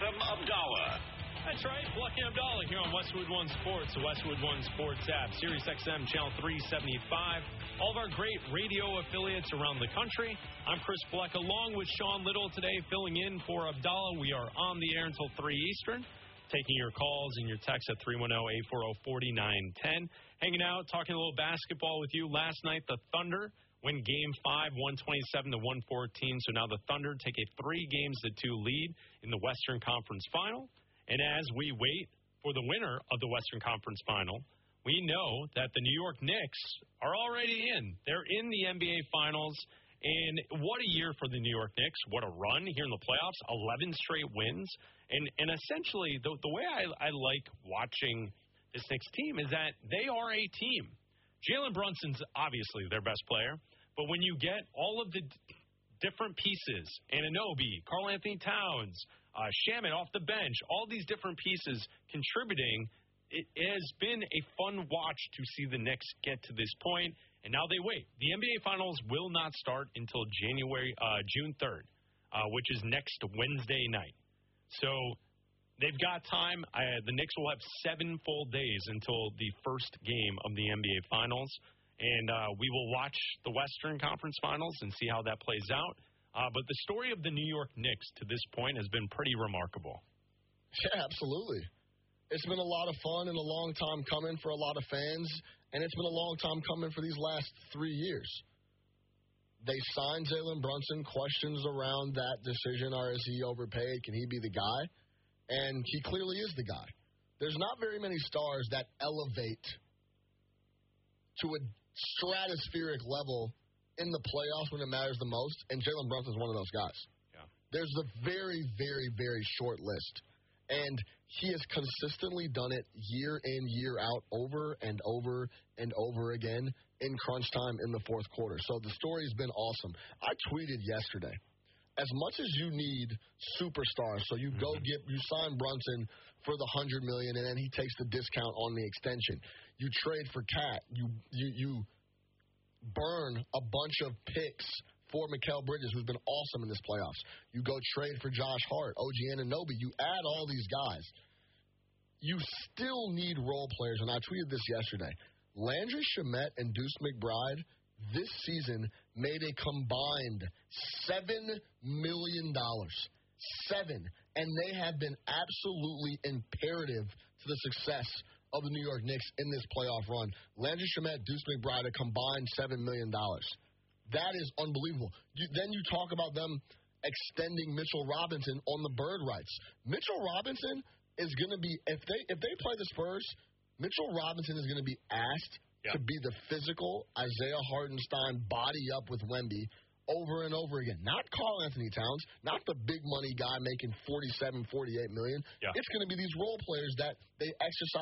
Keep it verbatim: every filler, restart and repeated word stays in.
Welcome Abdallah. That's right, Lucky Abdallah here on Westwood One Sports, the Westwood One Sports app, Sirius X M Channel three seventy-five, all of our great radio affiliates around the country. I'm Chris Bleck, along with Sean Little today, filling in for Abdallah. We are on the air until three Eastern, taking your calls and your texts at three one zero, eight four zero, four nine one zero. Hanging out, talking a little basketball with you. Last night, the Thunder win Game five, one twenty-seven to one fourteen. So now the Thunder take a three games to two lead in the Western Conference Final. And as we wait for the winner of the Western Conference Final, we know that the New York Knicks are already in. They're in the N B A Finals. And what a year for the New York Knicks. What a run here in the playoffs. eleven straight wins. And and essentially, the, the way I, I like watching this Knicks team is that they are a team. Jalen Brunson's obviously their best player. But when you get all of the d- different pieces, Anunoby, Karl Anthony Towns, uh, Shamet off the bench, all these different pieces contributing, it has been a fun watch to see the Knicks get to this point. And now they wait. The N B A Finals will not start until January, uh, June third, uh, which is next Wednesday night. So they've got time. Uh, the Knicks will have seven full days until the first game of the N B A Finals. And uh, we will watch the Western Conference Finals and see how that plays out. Uh, but the story of the New York Knicks to this point has been pretty remarkable. Yeah, absolutely. It's been a lot of fun and a long time coming for a lot of fans, and it's been a long time coming for these last three years. They signed Jalen Brunson, questions around that decision. Or is he overpaid? Can he be the guy? And he clearly is the guy. There's not very many stars that elevate to a stratospheric level in the playoffs when it matters the most, and Jalen Brunson's one of those guys. Yeah. There's a very, very, very short list, and he has consistently done it year in, year out, over and over and over again in crunch time in the fourth quarter. So the story's been awesome. I tweeted yesterday, as much as you need superstars, so you go get, you sign Brunson for the one hundred million dollars, and then he takes the discount on the extension. You trade for Cat. You you you burn a bunch of picks for Mikal Bridges, who's been awesome in this playoffs. You go trade for Josh Hart, O G Anunoby. You add all these guys. You still need role players, and I tweeted this yesterday. Landry Shamet and Deuce McBride this season made a combined seven million dollars. Seven. And they have been absolutely imperative to the success of the New York Knicks in this playoff run. Landry Shamet, Deuce McBride, a combined seven million dollars. That is unbelievable. You, then you talk about them extending Mitchell Robinson on the bird rights. Mitchell Robinson is going to be, if they if they play the Spurs, Mitchell Robinson is going to be asked yeah. to be the physical Isaiah Hartenstein body up with Wemby over and over again. Not Karl Anthony Towns, not the big money guy making forty-seven, forty-eight million. Yeah. It's going to be these role players that they exercise